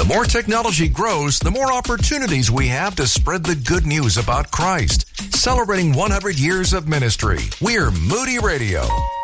more technology grows, the more opportunities we have to spread the good news about Christ. Celebrating 100 years of ministry, we're Moody Radio.